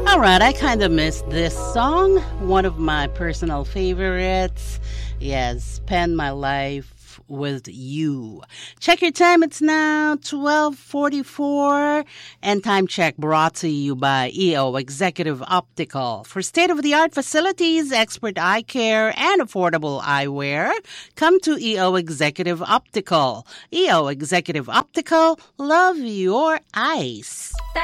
All right, I kind of missed this song. One of my personal favorites. Yes, Spend My Life with You. Check your time. It's now 12:44. And time check brought to you by EO Executive Optical. For state-of-the-art facilities, expert eye care, and affordable eyewear, come to EO Executive Optical. EO Executive Optical, love your eyes.